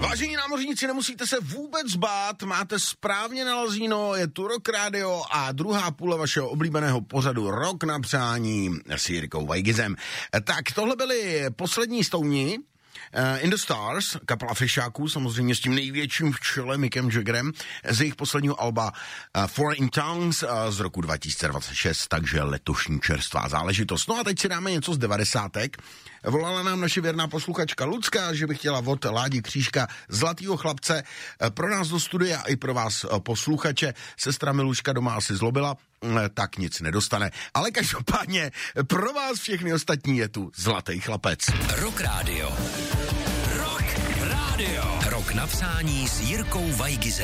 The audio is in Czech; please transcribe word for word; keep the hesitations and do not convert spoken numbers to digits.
Vážení námořníci, nemusíte se vůbec bát, máte správně nalazíno, je tu Rock Radio a druhá půle vašeho oblíbeného pořadu Rock na přání s Jirkou Vajgizem. Tak tohle byly poslední stouni, Uh, In the Stars, kapela Fišáků, samozřejmě s tím největším v čele Mickem Jaggerem, z jejich posledního alba uh, Foreign Tongues uh, z roku dva tisíce dvacet šest, takže letošní čerstvá záležitost. No a teď si dáme něco z devadesátek. Volala nám naše věrná posluchačka Lucka, že by chtěla od Ládi Křížka Zlatýho chlapce uh, pro nás do studia i pro vás uh, posluchače. Sestra Miluška doma asi zlobila, uh, tak nic nedostane. Ale každopádně pro vás všechny ostatní je tu Zlatý chlapec. Rock Radio. Rock Radio. Rock na přání s Jirkou Vajgizem.